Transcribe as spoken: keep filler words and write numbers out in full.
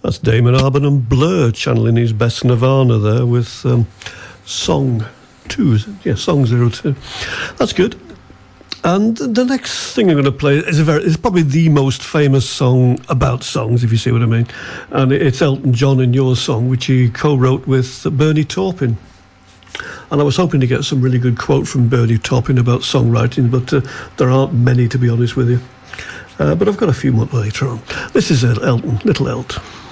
That's Damon Albarn and Blur channeling his best Nirvana there with um, Song two. Yeah, Song zero two. That's good. And the next thing I'm going to play is a very, is probably the most famous song about songs, if you see what I mean. And it's Elton John and Your Song, which he co-wrote with Bernie Taupin. And I was hoping to get some really good quote from Bernie Taupin about songwriting, but uh, there aren't many, to be honest with you. Uh, but I've got a few more later on. This is Elton, Little Elton.